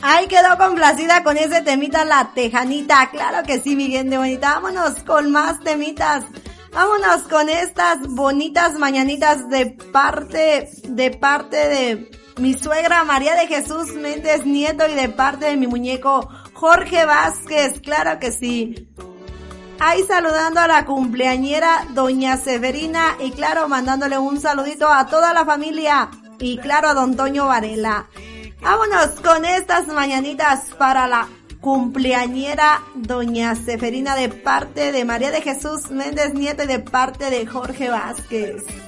Ay, quedó complacida con ese temita la tejanita. Claro que sí, mi gente bonita. Vámonos con más temitas. Vámonos con estas bonitas mañanitas de parte de mi suegra María de Jesús Méndez Nieto y de parte de mi muñeco Jorge Vázquez. Claro que sí. Ahí saludando a la cumpleañera doña Severina y claro, mandándole un saludito a toda la familia y claro a don Toño Varela. Vámonos con estas mañanitas para la cumpleañera doña Severina de parte de María de Jesús Méndez Nieto y de parte de Jorge Vázquez.